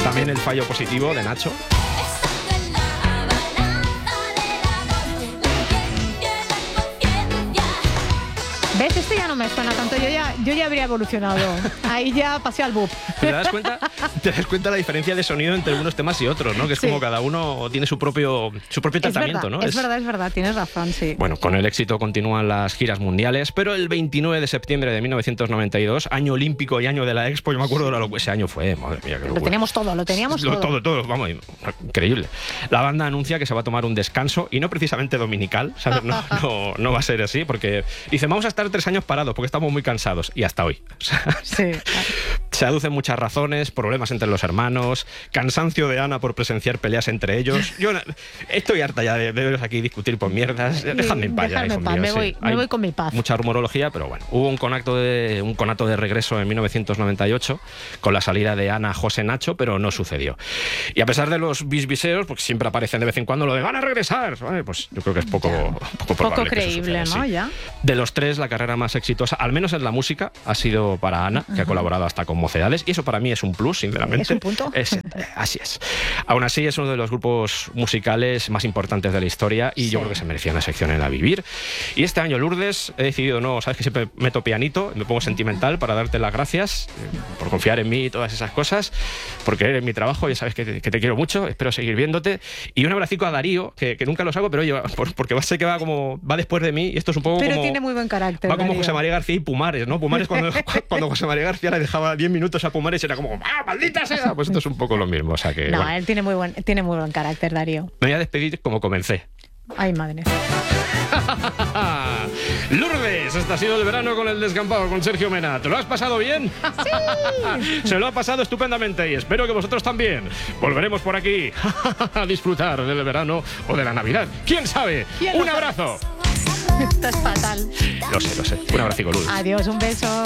También el fallo positivo de Nacho. ¿Ves? Este ya no me suena tanto. Yo ya habría evolucionado. Ahí ya pasé al BUP. ¿Te das cuenta? ¿Te das cuenta la diferencia de sonido entre unos temas y otros, ¿no? Que es como cada uno tiene su propio tratamiento, ¿no? Es verdad, tienes razón, sí. Bueno, con el éxito continúan las giras mundiales, pero el 29 de septiembre de 1992, año olímpico y año de la Expo, yo me acuerdo de lo que ese año fue, madre mía, qué locura. Lo teníamos todo. Todo, vamos, increíble. La banda anuncia que se va a tomar un descanso, y no precisamente dominical, ¿sabes? No va a ser así, porque dice, vamos a estar 3 años parados porque estamos muy cansados, y hasta hoy. Sí. Se aducen muchas razones, problemas entre los hermanos, cansancio de Ana por presenciar peleas entre ellos. Yo estoy harta ya de veros aquí discutir por mierdas. Dejadme en paz ya, hijos míos, me voy con mi paz. Mucha rumorología, pero bueno. Hubo un conato de regreso en 1998 con la salida de Ana, José, Nacho, pero no sucedió. Y a pesar de los bisbiseos, porque siempre aparecen de vez en cuando lo de van a regresar, ¿vale? Pues yo creo que es poco probable. Poco creíble, suceda, ¿no? sí. Ya. De los tres, la carrera más exitosa, al menos en la música, ha sido para Ana, que ha colaborado hasta con Mocedades, y eso para mí es un plus, sinceramente. ¿Es un punto? Así es. Aún así, es uno de los grupos musicales más importantes de la historia, y yo creo que se merecía una sección en La Vivir. Y este año, Lourdes, he decidido, sabes que siempre meto pianito, me pongo sentimental para darte las gracias por confiar en mí y todas esas cosas, porque eres mi trabajo, ya sabes que te quiero mucho, espero seguir viéndote. Y un abracico a Darío, que nunca los hago, pero oye, porque sé que va después de mí, y esto es un poco pero como... tiene muy buen carácter, Va como Darío. José María García y Pumares, ¿no? Pumares cuando José María García le dejaba 10 minutos a Pumares era como ¡ah, maldita sea! Pues esto es un poco lo mismo, o sea que... No, bueno. él tiene muy buen carácter, Darío. Me voy a despedir como comencé. Ay, madre. Lourdes, este ha sido el verano con el descampado con Sergio Mena. ¿Te lo has pasado bien? Sí. Se lo ha pasado estupendamente y espero que vosotros también. Volveremos por aquí a disfrutar del verano o de la Navidad. ¿Quién sabe? ¡Un abrazo! Esto es fatal. Lo sé. Un abrazo, Lourdes. Adiós, un beso.